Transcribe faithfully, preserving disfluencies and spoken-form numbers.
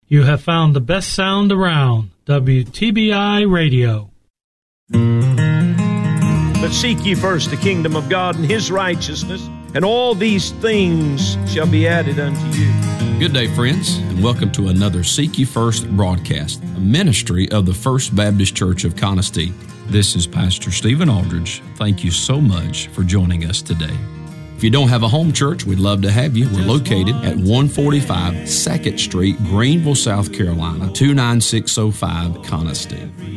You have found the best sound around, W T B I Radio. But seek ye first the kingdom of God and His righteousness, and all these things shall be added unto you. Good day, friends, and welcome to another Seek Ye First broadcast, a ministry of the First Baptist Church of Conestee. This is Pastor Stephen Aldridge. Thank you so much for joining us today. If you don't have a home church, we'd love to have you. We're located at one forty-five second Street, Greenville, South Carolina, two nine six oh five, Conestee.